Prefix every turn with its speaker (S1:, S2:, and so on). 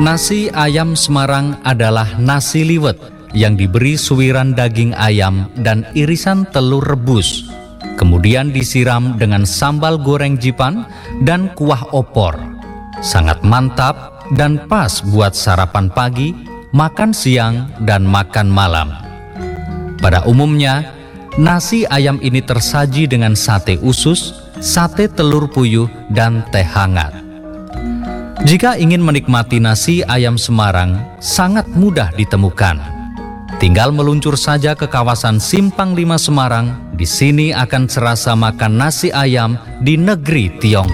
S1: Nasi ayam Semarang adalah nasi liwet yang diberi suwiran daging ayam dan irisan telur rebus. Kemudian disiram dengan sambal goreng jipan dan kuah opor. Sangat mantap dan pas buat sarapan pagi, makan siang, dan makan malam. Pada umumnya, nasi ayam ini tersaji dengan sate usus, sate telur puyuh, dan teh hangat. Jika ingin menikmati nasi ayam Semarang, sangat mudah ditemukan. Tinggal meluncur saja ke kawasan Simpang 5 Semarang. Di sini akan serasa makan nasi ayam di negeri Tiongkok.